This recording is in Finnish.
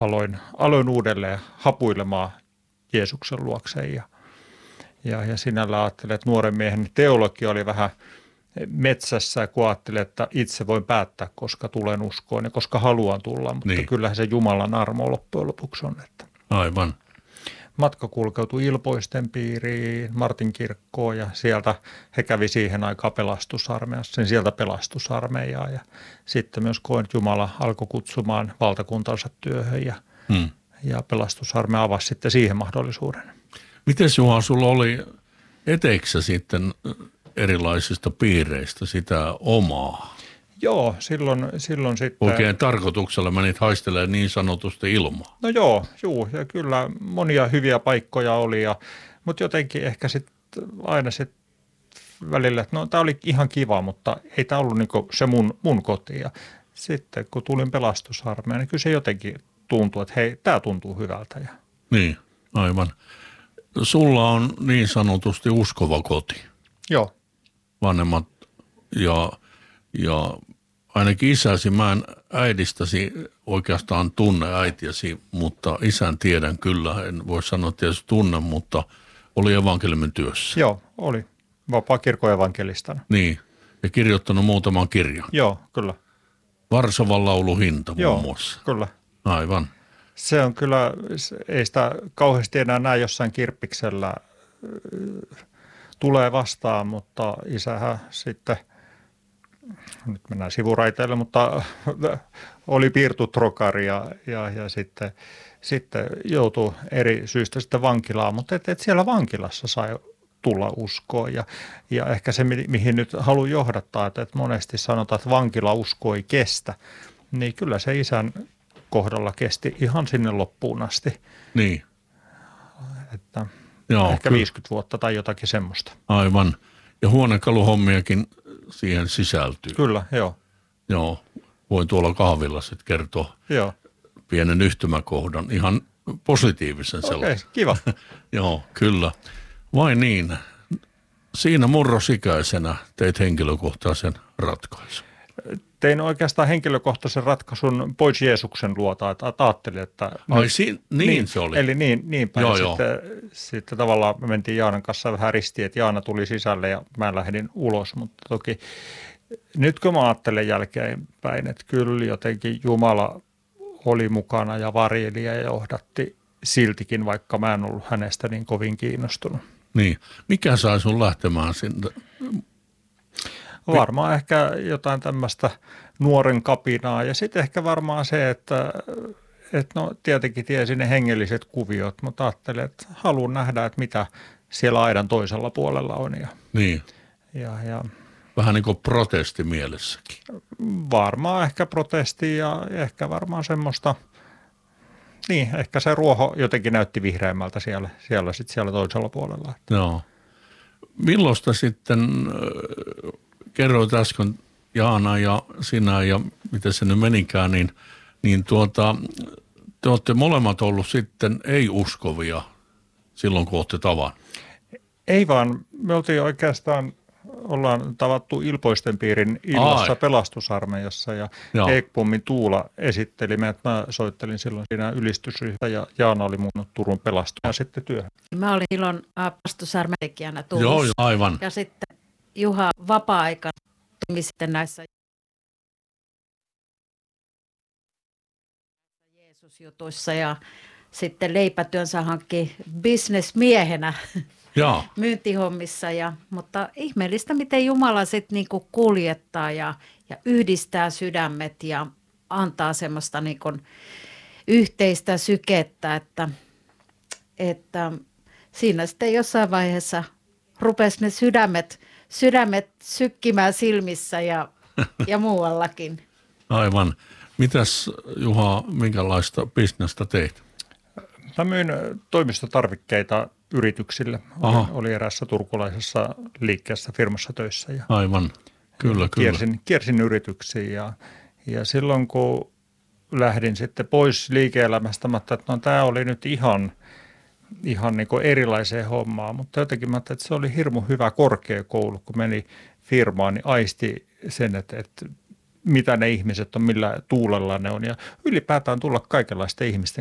aloin uudelleen hapuilemaan Jeesuksen luokseen ja sinällä ajattelin, että nuoren miehen teologia oli vähän metsässä, kun ajattelin, että itse voin päättää, koska tulen uskoon ja koska haluan tulla, mutta niin. Kyllähän se Jumalan armo loppujen lopuksi on. Että Aivan. matka kulkeutui Ilpoisten piiriin, Martin kirkkoon ja sieltä he kävi siihen aikaan pelastusarmeijassa, sieltä pelastusarmeijaa ja sitten myös koin, että Jumala alkoi kutsumaan valtakuntansa työhön ja pelastusarmeija avasi sitten siihen mahdollisuuden. Miten Juha, sulla oli eteiksä sitten erilaisista piireistä sitä omaa? Joo, silloin sitten. Oikein tarkoituksella menit haistelemaan niin sanotusti ilmaa. No joo, ja kyllä monia hyviä paikkoja oli, mutta jotenkin ehkä sitten aina sitten välillä, että no tämä oli ihan kiva, mutta ei tämä ollut niinku se mun koti. Ja sitten kun tulin pelastusarmeijaan, niin kyllä se jotenkin tuntui, että hei, tämä tuntuu hyvältä. Niin, aivan. Sulla on niin sanotusti uskova koti. Joo. Vanhemmat ja ainakin isäsi, mä en äidistäsi oikeastaan tunne äitiäsi, mutta isän tiedän kyllä, en voi sanoa tietysti tunne, mutta oli evankeliumin työssä. Joo, oli. Vapaa-kirkon evankelistana. Niin, ja kirjoittanut muutaman kirjan. Joo, kyllä. Varsovan lauluhinta muun muassa. Kyllä. Aivan. Se on kyllä, ei sitä kauheasti enää näe jossain kirppiksellä tulee vastaan, mutta isähän sitten, nyt mennään sivuraiteille, mutta oli piirtutrokari ja sitten joutui eri syistä sitten vankilaan, mutta et siellä vankilassa sai tulla uskoon ja ehkä se, mihin nyt haluan johdattaa, että monesti sanotaan, että vankilausko ei kestä, niin kyllä se isän kohdalla kesti ihan sinne loppuun asti. Niin. Että joo, ehkä 50 vuotta tai jotakin semmoista. Aivan. Ja huonekaluhommiakin siihen sisältyy. Kyllä, joo. Joo, voin tuolla kahvilla sitten kertoa pienen yhtymäkohdan, ihan positiivisen sellaisen. Okei, kiva. Joo, kyllä. Vai niin, siinä murrosikäisenä teit henkilökohtaisen ratkaisun. Tein oikeastaan henkilökohtaisen ratkaisun pois Jeesuksen luota, että ajattelin, että niin se oli. Eli niin päin. Joo, sitten tavallaan me mentiin Jaanan kanssa vähän ristiin, että Jaana tuli sisälle ja mä lähdin ulos, mutta toki nyt kun mä ajattelen jälkeenpäin, että kyllä jotenkin Jumala oli mukana ja varjeli ja johdatti siltikin, vaikka mä en ollut hänestä niin kovin kiinnostunut. Niin. Mikä sai sun lähtemään sinne? Varmaan ehkä jotain tämmöistä nuoren kapinaa ja sitten ehkä varmaan se, että no tietenkin tiesin ne hengelliset kuviot, mutta ajattelin, että haluan nähdä, että mitä siellä aidan toisella puolella on. Niin. Ja vähän niin kuin protesti mielessäkin. Varmaan ehkä protesti ja ehkä varmaan semmoista, niin ehkä se ruoho jotenkin näytti vihreämmältä siellä toisella puolella. Joo. Milloista sitten kerroit äsken Jaana ja sinä ja miten se nyt menikään, niin te olette molemmat ollut sitten ei-uskovia silloin, kun olette tavan. Ei vaan, me ollaan tavattu Ilpoisten piirin illassa pelastusarmeijassa ja Ekbommin Tuula esitteli me, että mä soittelin silloin siinä ylistysryhmä ja Jaana oli mun Turun pelastuja sitten työhön. Mä olin silloin pelastusarmeijakijana Turussa. Joo, aivan. Ja sitten Juha vapaa-aikana toimi sitten näissä Jeesus-jutuissa ja sitten leipätyönsä hankki bisnesmiehenä myyntihommissa. Mutta ihmeellistä, miten Jumala sitten niinku kuljettaa ja yhdistää sydämet ja antaa semmoista niinku yhteistä sykettä, että siinä sitten jossain vaiheessa rupesi ne sydämet sykkimään silmissä ja muuallakin. Aivan. Mitäs Juha, minkälaista bisnestä teit? Mä myin toimistotarvikkeita yrityksille. Oli eräässä turkulaisessa liikkeessä firmassa töissä. Aivan, kyllä. Kiersin yrityksiin ja silloin kun lähdin sitten pois liike-elämästä, mä ajattelin, että no, tämä oli nyt ihan niin kuin erilaiseen hommaan, mutta jotenkin mä ajattelin, että se oli hirmu hyvä korkeakoulu, kun meni firmaan, niin aisti sen, että mitä ne ihmiset on, millä tuulella ne on ja ylipäätään tulla kaikenlaisten ihmisten